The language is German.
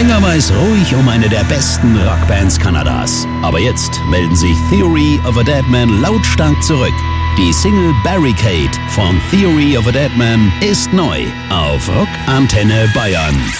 länger war es ruhig um eine der besten Rockbands Kanadas. Aber jetzt melden sich Theory of a Deadman lautstark zurück. Die Single Barricade von Theory of a Deadman ist neu auf Rock Antenne Bayern.